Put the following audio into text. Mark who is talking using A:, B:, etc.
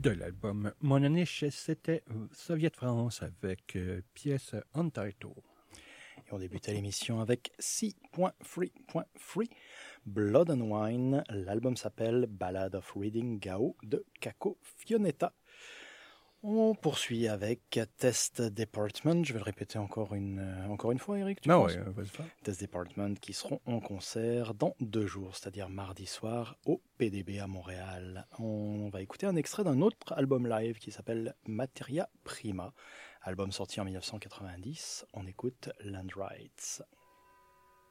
A: de l'album Mononiche, c'était Soviet France avec pièce Untitled.
B: Et on débutait l'émission avec C.Free.Free, Blood and Wine. L'album s'appelle Ballad of Reading Gao de Kako Fionetta. On poursuit avec Test Department. Je vais le répéter encore une fois, Eric. Test Department qui seront en concert dans 2 jours, c'est-à-dire mardi soir au PDB à Montréal. On va écouter un extrait d'un autre album live qui s'appelle Materia Prima, album sorti en 1990. On écoute Land Rights.